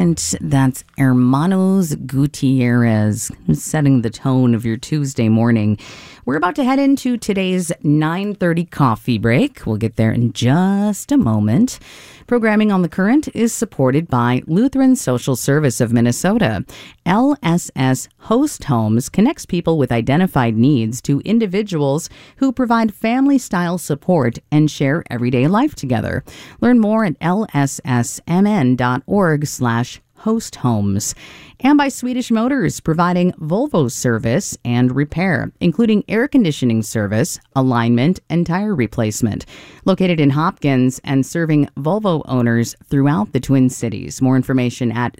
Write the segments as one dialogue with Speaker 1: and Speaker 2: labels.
Speaker 1: Current. That's Hermanos Gutierrez, setting the tone of your Tuesday morning. We're about to head into today's 9:30 coffee break. We'll get there in just a moment. Programming on The Current is supported by Lutheran Social Service of Minnesota. LSS Host Homes connects people with identified needs to individuals who provide family-style support and share everyday life together. Learn more at lssmn.org/host homes. And by Swedish Motors, providing Volvo service and repair, including air conditioning service, alignment, and tire replacement. Located in Hopkins and serving Volvo owners throughout the Twin Cities. More information at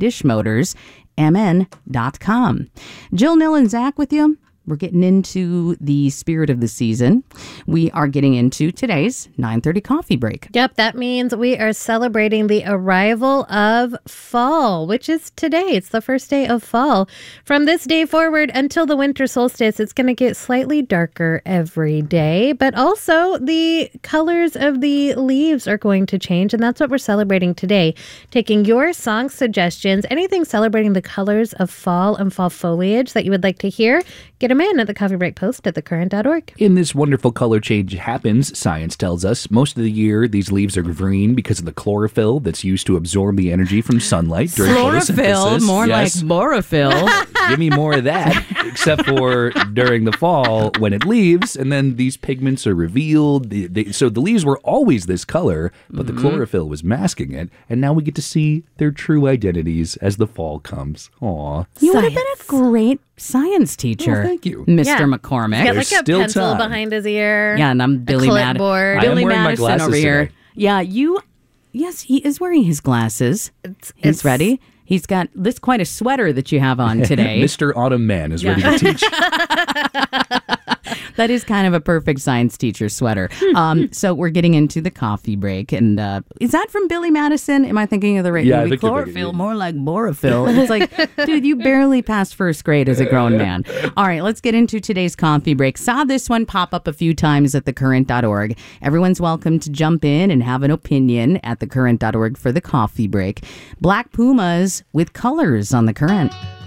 Speaker 1: swedishmotorsmn.com. Jill, Nil, and Zach with you. We're getting into the spirit of the season. We are getting into today's 9:30 coffee break.
Speaker 2: Yep, that means we are celebrating the arrival of fall, which is today. It's the first day of fall. From this day forward until the winter solstice, it's going to get slightly darker every day, but also the colors of the leaves are going to change, and that's what we're celebrating today. Taking your song suggestions, anything celebrating the colors of fall and fall foliage that you would like to hear, get them in at the Coffee Break Post at thecurrent.org.
Speaker 3: In this wonderful color change happens, science tells us, most of the year these leaves are green because of the chlorophyll that's used to absorb the energy from sunlight during
Speaker 1: chlorophyll,
Speaker 3: photosynthesis.
Speaker 1: more like borophyll.
Speaker 3: Give me more of that, except for during the fall when it leaves, and then these pigments are revealed. So the leaves were always this color, but the chlorophyll was masking it, and now we get to see their true identities as the fall comes. Aw.
Speaker 1: You would have been a great science teacher.
Speaker 3: Oh, thank you.
Speaker 1: Mr.
Speaker 2: Yeah.
Speaker 1: McCormick.
Speaker 2: He's got
Speaker 3: There's
Speaker 2: like a
Speaker 3: still
Speaker 2: pencil
Speaker 3: time.
Speaker 2: behind his ear.
Speaker 1: Yeah, and I'm Billy Madison.
Speaker 2: clipboard.
Speaker 3: I am
Speaker 1: Billy
Speaker 3: wearing my
Speaker 1: Madison
Speaker 3: glasses
Speaker 1: over here.
Speaker 3: today.
Speaker 1: Yeah, yes, he is wearing his glasses. He's ready. He's got this quite a sweater that you have on today.
Speaker 3: Mr. Autumn Man is ready to teach.
Speaker 1: That is kind of a perfect science teacher sweater. So we're getting into the coffee break. And is that from Billy Madison? Am I thinking of the right
Speaker 3: Yeah, I
Speaker 1: movie?
Speaker 3: think you're thinking-
Speaker 1: Chlorophyll, more like borophyll. And it's like, dude, you barely passed first grade as a grown man. All right, let's get into today's coffee break. Saw this one pop up a few times at thecurrent.org. Everyone's welcome to jump in and have an opinion at thecurrent.org for the coffee break. Black Pumas with colors on The Current.